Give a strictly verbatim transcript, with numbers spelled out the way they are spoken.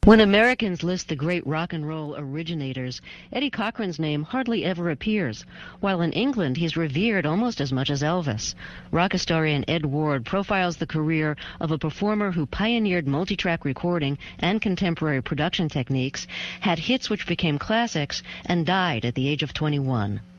When Americans list the great rock and roll originators, Eddie Cochran's name hardly ever appears, while in England he's revered almost as much as Elvis. Rock historian Ed Ward profiles the career of a performer who pioneered multi-track recording and contemporary production techniques, had hits which became classics, and died at the age of twenty-one.